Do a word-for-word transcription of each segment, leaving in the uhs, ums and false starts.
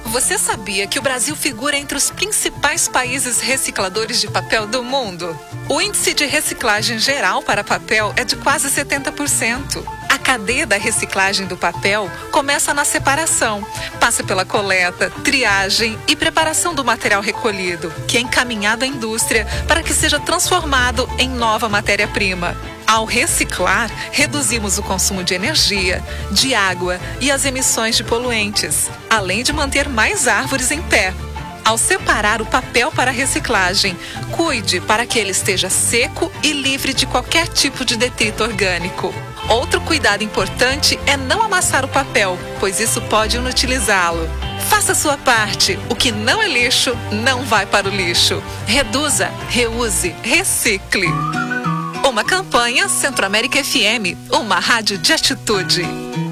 Você sabia que o Brasil figura entre os principais países recicladores de papel do mundo? O índice de reciclagem geral para papel é de quase setenta por cento. A cadeia da reciclagem do papel começa na separação, passa pela coleta, triagem e preparação do material recolhido, que é encaminhado à indústria para que seja transformado em nova matéria-prima. Ao reciclar, reduzimos o consumo de energia, de água e as emissões de poluentes, além de manter mais árvores em pé. Ao separar o papel para reciclagem, cuide para que ele esteja seco e livre de qualquer tipo de detrito orgânico. Outro cuidado importante é não amassar o papel, pois isso pode inutilizá-lo. Faça a sua parte. O que não é lixo, não vai para o lixo. Reduza, reuse, recicle. Uma campanha Centro-América F M, uma rádio de atitude.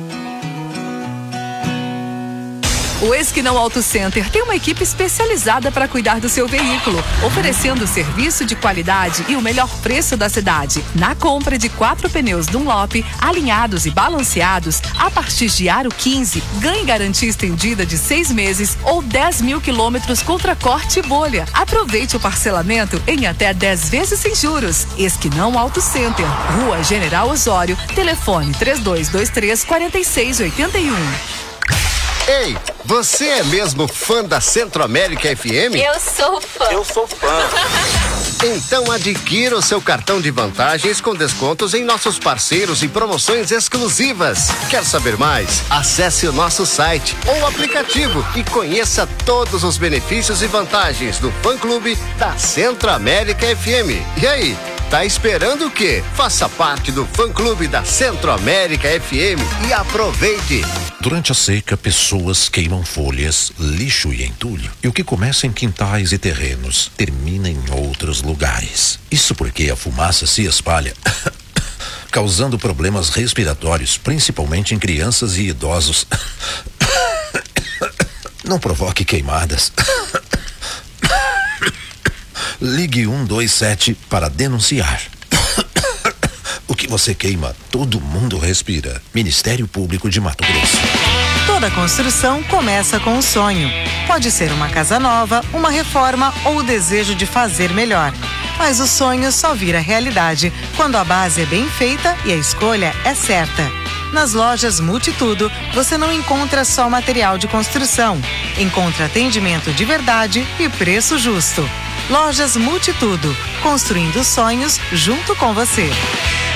O Esquinão Auto Center tem uma equipe especializada para cuidar do seu veículo, oferecendo serviço de qualidade e o melhor preço da cidade. Na compra de quatro pneus Dunlop, alinhados e balanceados, a partir de aro quinze, ganhe garantia estendida de seis meses ou dez mil quilômetros contra corte e bolha. Aproveite o parcelamento em até dez vezes sem juros. Esquinão Auto Center, Rua General Osório, telefone três dois dois três, quatro seis oito um. Ei, você é mesmo fã da Centro-América F M? Eu sou fã. Eu sou fã. Então adquira o seu cartão de vantagens com descontos em nossos parceiros e promoções exclusivas. Quer saber mais? Acesse o nosso site ou aplicativo e conheça todos os benefícios e vantagens do fã-clube da Centro-América F M. E aí, tá esperando o quê? Faça parte do fã-clube da Centro-América F M e aproveite! Durante a seca, pessoas queimam folhas, lixo e entulho. E o que começa em quintais e terrenos termina em outros lugares. Isso porque a fumaça se espalha, causando problemas respiratórios, principalmente em crianças e idosos. Não provoque queimadas. Ligue um dois sete para denunciar. O que você queima, todo mundo respira. Ministério Público de Mato Grosso. Toda construção começa com um sonho. Pode ser uma casa nova, uma reforma ou o desejo de fazer melhor. Mas o sonho só vira realidade quando a base é bem feita e a escolha é certa. Nas lojas Multitudo, você não encontra só material de construção. Encontra atendimento de verdade e preço justo. Lojas Multitudo, construindo sonhos junto com você.